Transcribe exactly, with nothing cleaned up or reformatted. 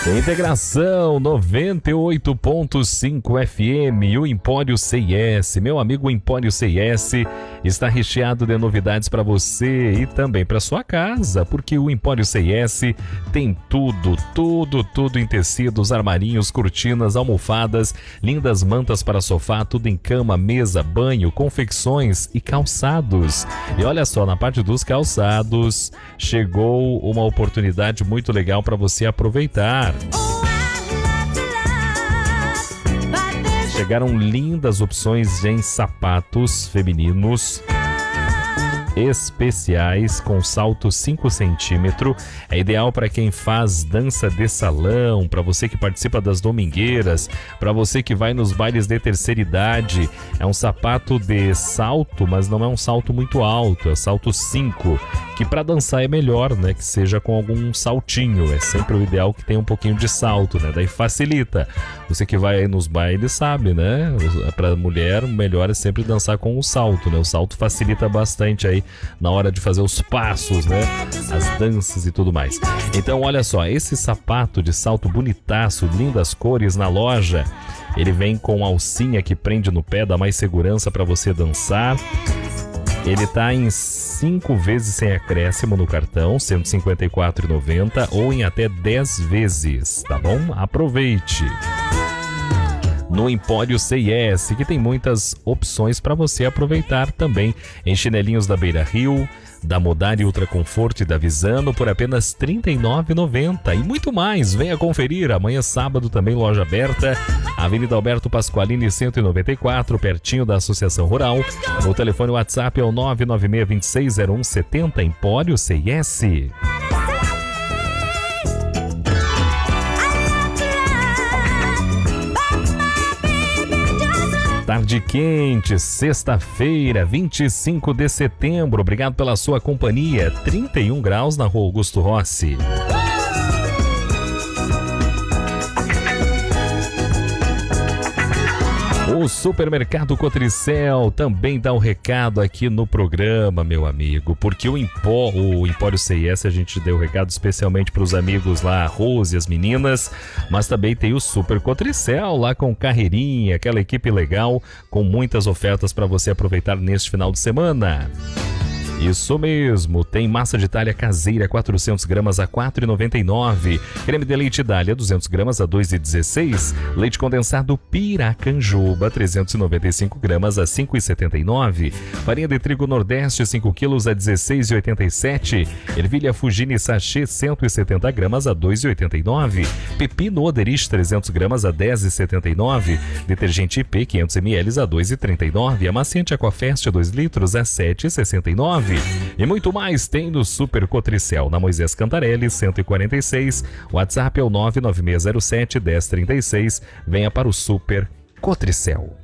Integração noventa e oito ponto cinco F M, o Empório C I S. Meu amigo, o Empório C I S está recheado de novidades para você e também para sua casa, porque o Empório C I S tem tudo, tudo, tudo em tecidos, armarinhos, cortinas, almofadas, lindas mantas para sofá, tudo em cama, mesa, banho, confecções e calçados. E olha só, na parte dos calçados, chegou uma oportunidade muito legal para você aproveitar. Chegaram lindas opções em sapatos femininos especiais com salto cinco centímetros. É ideal para quem faz dança de salão, para você que participa das domingueiras, para você que vai nos bailes de terceira idade. É um sapato de salto, mas não é um salto muito alto, é salto cinco, que para dançar é melhor, né, que seja com algum saltinho. É sempre o ideal que tenha um pouquinho de salto, né? Daí facilita. Você que vai aí nos bailes sabe, né? Para mulher, o melhor é sempre dançar com o salto, né? O salto facilita bastante aí na hora de fazer os passos, né? As danças e tudo mais. Então, olha só, esse sapato de salto bonitaço, lindas cores na loja. Ele vem com alcinha que prende no pé, dá mais segurança para você dançar. Ele tá em cinco vezes sem acréscimo no cartão, cento e cinquenta e quatro reais e noventa centavos, ou em até dez vezes, tá bom? Aproveite! No Empório C I S, que tem muitas opções para você aproveitar também, em chinelinhos da Beira Rio, da Modari Ultra Conforto e da Visano por apenas trinta e nove reais e noventa centavos. E muito mais, venha conferir. Amanhã sábado também loja aberta, Avenida Alberto Pasqualini cento e noventa e quatro, pertinho da Associação Rural. O telefone WhatsApp é o nove nove seis dois seis zero um sete zero, Empório C I S. Tarde quente, sexta-feira, vinte e cinco de setembro. Obrigado pela sua companhia. trinta e um graus na Rua Augusto Rossi. O Supermercado Cotricel também dá um recado aqui no programa, meu amigo, porque o, Empó, o Empório C I S a gente deu recado especialmente para os amigos lá, a Rose e as meninas, mas também tem o Super Cotricel lá com carreirinha, aquela equipe legal, com muitas ofertas para você aproveitar neste final de semana. Isso mesmo, tem massa de talha caseira quatrocentas gramas a quatro reais e noventa e nove centavos, creme de leite Dália duzentas gramas a dois reais e dezesseis centavos, leite condensado Piracanjuba trezentas e noventa e cinco gramas a cinco reais e setenta e nove centavos, farinha de trigo Nordeste cinco quilos a dezesseis reais e oitenta e sete centavos, ervilha Fugini Sachê cento e setenta gramas a dois reais e oitenta e nove centavos, pepino Oderich trezentas gramas a dez reais e setenta e nove centavos, detergente I P quinhentos mililitros a dois reais e trinta e nove centavos, amaciante Aquafest dois litros a sete reais e sessenta e nove centavos. E muito mais tem no Super Cotricel, na Moisés Cantarelli, cento e quarenta e seis. O WhatsApp é o nove nove seis zero sete um zero três seis. Venha para o Super Cotricel.